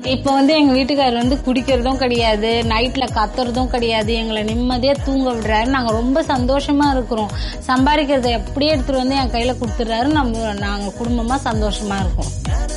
இப்ப எங்க வீட்டுக்காரர் குடிக்கிறதும் கிடையாது, நைட்ல கத்துறதும் கிடையாது, எங்களை நிம்மதியா தூங்க விடுறாரு. நாங்க ரொம்ப சந்தோஷமா இருக்கிறோம். சம்பாதிக்கிறத எப்படியே எடுத்துட்டு என் கையில கொடுத்துறாரு. நாங்க குடும்பமா சந்தோஷமா இருக்கோம்.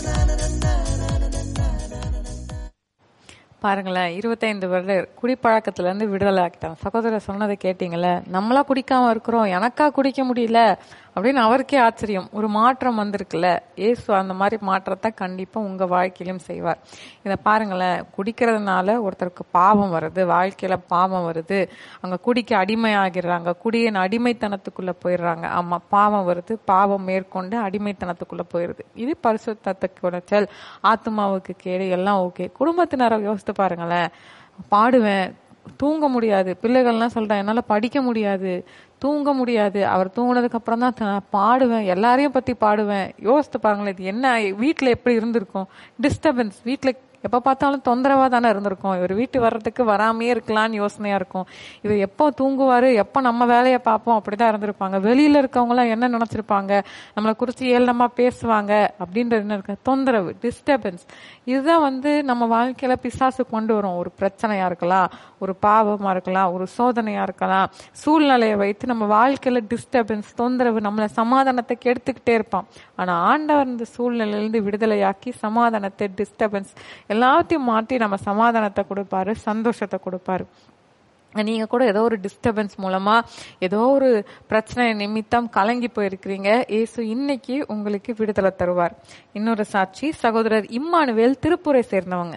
பாருங்களேன், 25 வருடம் குடிப்பழக்கத்துல இருந்து விடுதலை ஆக்கிட்டாங்க. சகோதரர் சொன்னதை கேட்டீங்கல்ல, நம்மளா குடிக்காம இருக்கிறோம், எனக்கா குடிக்க முடியல அப்படின்னு அவருக்கே ஆச்சரியம். ஒரு மாற்றம் வந்திருக்குல்ல. இயேசு அந்த மாதிரி மாற்றத்தை கண்டிப்பா உங்க வாழ்க்கையிலும் செய்வார். இதை பாருங்களேன், குடிக்கிறதுனால ஒருத்தருக்கு பாவம் வருது, வாழ்க்கையில பாவம் வருது, அங்க குடிக்க அடிமையாகிறாங்க, குடியின் அடிமைத்தனத்துக்குள்ள போயிடுறாங்க. ஆமா, பாவம் வருது, பாவம் மேற்கொண்டு அடிமைத்தனத்துக்குள்ள போயிருது. இது பரிசுத்தத்துக்கு உடைச்சல், ஆத்மாவுக்கு கேடு, எல்லாம் ஓகே. குடும்பத்தினரை யோசித்து பாருங்களேன். பாடுவேன், தூங்க முடியாது, பிள்ளைகள்லாம் சொல்றேன் என்னால படிக்க முடியாது, தூங்க முடியாது, அவர் தூங்கினதுக்கு அப்புறம் தான் பாடுவேன், எல்லாரையும் பத்தி பாடுவேன். யோசித்து பாருங்களேன், இது என்ன வீட்டுல எப்படி இருந்திருக்கும்? டிஸ்டர்பன்ஸ், வீட்டுல எப்ப பார்த்தாலும் தொந்தரவா தானே இருந்திருக்கும். இவர் வீட்டு வர்றதுக்கு வராமையே இருக்கலாம்னு யோசனையா இருக்கும். இவர் எப்போ தூங்குவாரு, எப்போ நம்ம வேலையை பார்ப்போம், அப்படிதான் இருந்திருப்பாங்க. வெளியில இருக்கவங்க எல்லாம் என்ன நினைச்சிருப்பாங்க, நம்மளை குறிச்சு ஏளனமா பேசுவாங்க அப்படின்றது என்ன இருக்கு, தொந்தரவு, டிஸ்டர்பன்ஸ். இதுதான் நம்ம வாழ்க்கையில பிசாசு கொண்டு வரும். ஒரு பிரச்சனையா இருக்கலாம், ஒரு பாவமா இருக்கலாம், ஒரு சோதனையா இருக்கலாம், சூழ்நிலையை வைத்து நம்ம வாழ்க்கையில டிஸ்டர்பன்ஸ், தொந்தரவு, நம்மளை சமாதானத்தை கெடுத்துக்கிட்டே இருப்பான். ஆனா ஆண்டவர் இந்த சூழ்நிலையிலிருந்து விடுதலையாக்கி சமாதானத்தை, டிஸ்டர்பன்ஸ் எல்லாத்தையும் மாற்றி நம்ம சமாதானத்தை கொடுப்பாரு, சந்தோஷத்தை கொடுப்பாரு. நீங்க கூட ஏதோ ஒரு டிஸ்டர்பன்ஸ் மூலமா, ஏதோ ஒரு பிரச்சனை நிமித்தம் கலங்கி போயிருக்கிறீங்க. இயேசு இன்னைக்கு உங்களுக்கு விடுதலை தருவார். இன்னொரு சாட்சி, சகோதரர் இம்மானுவேல், திருப்பூரை சேர்ந்தவங்க.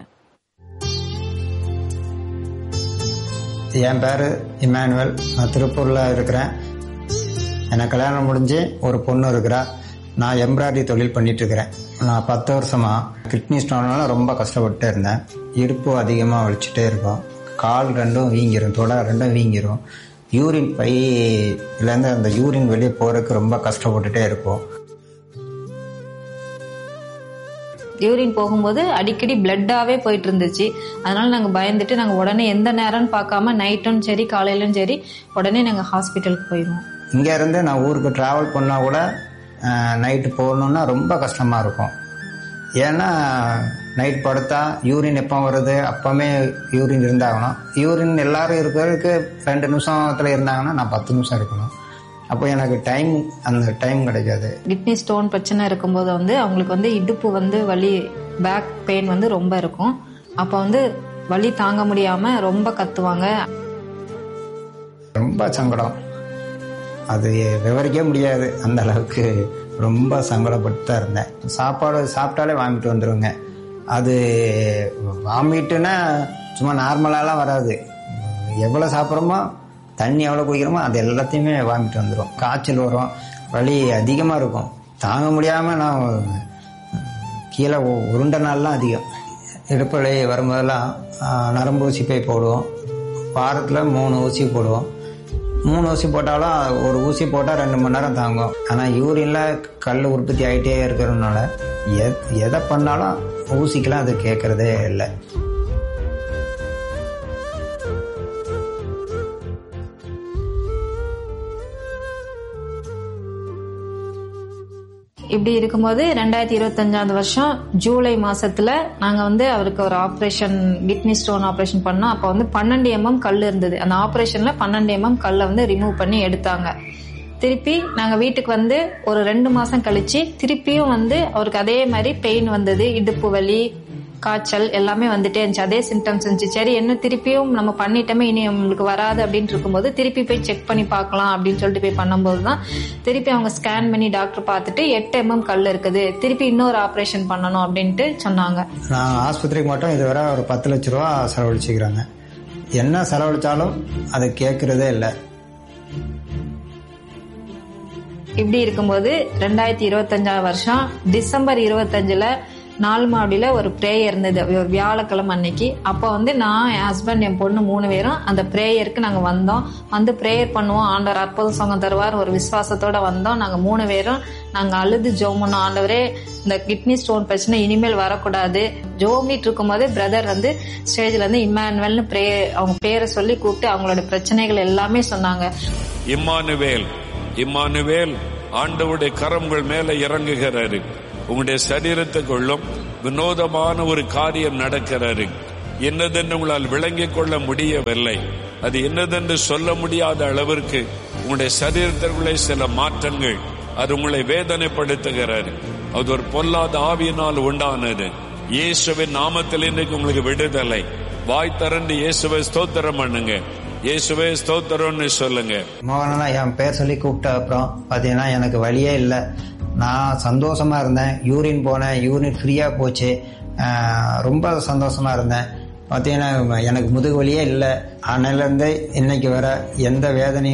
என் பேரு இம்மானுவேல், நான் திருப்பூர்ல இருக்கிறேன். எனக்கு கல்யாணம் முடிஞ்சு ஒரு பொண்ணு இருக்கிறா. நான் எம்ப்ராய்டரி தொழில் பண்ணிட்டு இருக்கிறேன். நான் 10 வருஷமா கிட்னி ஸ்டோனால ரொம்ப கஷ்டப்பட்டு இருந்தேன். இடுப்பு அதிகமாக வலிச்சுட்டே இருக்கும், கால் ரெண்டும் வீங்கிரும், தொடை ரெண்டும் வீங்கிரும், யூரின் பையிலேருந்து அந்த யூரின் வெளியே போறதுக்கு ரொம்ப கஷ்டப்பட்டுட்டே இருக்கும். யூரின் போகும்போது அடிக்கடி பிளட்டாவே போயிட்டு இருந்துச்சு. அதனால நாங்க பயந்துட்டு நாங்க உடனே எந்த நேரம்னு பார்க்காம நைட்டும் சரி காலையிலும் சரி உடனே நாங்க ஹாஸ்பிட்டலுக்கு போயிடுவோம். இங்க இருந்து நான் ஊருக்கு டிராவல் பண்ணா கூட நைட்டு போகணுன்னா ரொம்ப கஷ்டமா இருக்கும். ஏன்னா நைட் படுத்தா யூரின் எப்போ வருது, அப்பவுமே யூரின் இருந்தாகணும். யூரின் எல்லாரும் இருக்கிறதுக்கு 2 நிமிஷத்துல இருந்தாங்கன்னா நான் 10 நிமிஷம் இருக்கணும். அப்போ எனக்கு அந்த டைம் கிடைக்காது. கிட்னி ஸ்டோன் பிரச்சனை இருக்கும்போது அவங்களுக்கு இடுப்பு வலி, பேக் பெயின் ரொம்ப இருக்கும். அப்போ வலி தாங்க முடியாம ரொம்ப கத்துவாங்க. ரொம்ப சங்கடம், அது விவரிக்க முடியாது. அந்த அளவுக்கு ரொம்ப சங்கடப்பட்டு தான் இருந்தேன். சாப்பாடு சாப்பிட்டாலே வாமிட்டு வந்துடுங்க. அது வாமிட்டுன்னா சும்மா நார்மலாலாம் வராது. எவ்வளோ சாப்பிட்றோமோ, தண்ணி எவ்வளோ குடிக்கிறோமோ அது எல்லாத்தையுமே வாமிட்டு வந்துடும். காய்ச்சல் வரும், வலி அதிகமாக இருக்கும், தாங்க முடியாமல் நான் கீழே உருண்ட நாள்லாம் அதிகம். இடுப்பலை வரும்போதெல்லாம் நரம்பு ஊசி போய் போடுவோம். வாரத்தில் 3 ஊசி போடுவோம். 3 ஊசி போட்டாலும் ஒரு ஊசி போட்டால் 2 மணி நேரம் தாங்கும். ஆனால் யூரின்ல கல் உற்பத்தி ஆகிட்டே இருக்கிறதுனால எதை பண்ணாலும் ஊசிக்கெல்லாம் அது கேட்கறதே இல்லை. இப்படி இருக்கும்போது 2025 வருஷம் ஜூலை மாசத்துல நாங்க அவருக்கு ஒரு ஆபரேஷன், கிட்னி ஸ்டோன் ஆபரேஷன் பண்ணோம். அப்ப 12 mm கல் இருந்தது. அந்த ஆபரேஷன்ல 12 mm கல்லை ரிமூவ் பண்ணி எடுத்தாங்க. திருப்பி நாங்க வீட்டுக்கு ஒரு 2 மாசம் கழிச்சு திருப்பியும் அவருக்கு அதே மாதிரி பெயின் வந்தது, இடுப்பு வலி, காய்ச்சல் எல்லாமே வந்துட்டே இருந்துச்சு. அதே சிம்டம்ஸ் இருந்துச்சு. சரி, என்ன திருப்பியும் நம்ம பண்ணிட்டோமே, இனி நம்மளுக்கு வராது அப்படின்னு இருக்கும்போது திருப்பி போய் செக் பண்ணி பார்க்கலாம் அப்படின்னு சொல்லிட்டு போய் பண்ணும்போதுதான் திருப்பி அவங்க ஸ்கேன் பண்ணி டாக்டர் பார்த்துட்டு 8 mm கல் இருக்குது, திருப்பி இன்னொரு ஆபரேஷன் பண்ணணும் அப்படின்ட்டு சொன்னாங்க. நான் ஆஸ்பத்திரிக்கு மட்டும் இதுவரை ஒரு 10 லட்ச ரூபா செலவழிச்சுக்கிறாங்க. என்ன செலவழிச்சாலும் அதை கேட்கறதே இல்லை. இப்படி இருக்கும்போது 2025 வருஷம் டிசம்பர் 25 நால்மாடியில ஒரு பிரேயர் இருந்தது, ஒரு வியாழக்கிழமை அன்னைக்கு. அப்போ நான், என் ஹஸ்பண்ட், என் பொண்ணு 3 பேரும் அந்த பிரேயருக்கு நாங்க வந்தோம். பிரேயர் பண்ணுவோம், ஆண்டவர் அற்புத சங்கம் தருவார் ஒரு விசுவாசத்தோட வந்தோம். நாங்க 3 பேரும் நாங்க அழுது ஜெபம் பண்ணோம். ஆண்டவரே, இந்த கிட்னி ஸ்டோன் பிரச்சனை இனிமேல் வரக்கூடாது. ஜெபம் பண்ணிட்டு இருக்கும் போதே பிரதர் ஸ்டேஜ்ல இம்மானுவேல்னு அவங்க பேரை சொல்லி கூப்பிட்டு அவங்களோட பிரச்சனைகள் எல்லாமே சொன்னாங்க. இம்மானுவேல், இம்மானுவேல், ஆண்டவருடைய கரங்கள் மேல இறங்குகிறாரு, உங்களுடைய சரீரத்துக்குள்ளும் வினோதமான ஒரு காரியம் நடக்கிறது. என்னதென்று உங்களால் விளங்கிக் கொள்ள முடியவில்லை. அது என்னதென்று சொல்ல முடியாத அளவிற்கு உங்களுடைய சரீரத்திற்குள்ளே சில மாற்றங்கள் அது உங்களை வேதனைப்படுத்துகிறது. அது ஒரு பொல்லாத ஆவியினால் உண்டானது. இயேசுவின் நாமத்தில் இன்றைக்கு உங்களுக்கு விடுதலை. வாய் திறந்து இயேசுவை ஸ்தோத்திரம் பண்ணுங்க. இயேசுவே ஸ்தோத்திரம்னு சொல்லுங்க. மோகனா என் பேர் சொல்லி கூப்பிட்ட அப்புறம் பாத்தீங்கன்னா எனக்கு வழியே இல்லை. நான் சந்தோஷமா இருந்தேன். யூரின் போனேன், யூரின் ஃப்ரீயா போச்சு. ரொம்ப சந்தோஷமா இருந்தேன். பார்த்தீங்கன்னா எனக்கு முதுகு வலியே இல்லை. அன்னையிலேருந்து இன்னைக்கு வர எந்த வேதனையும்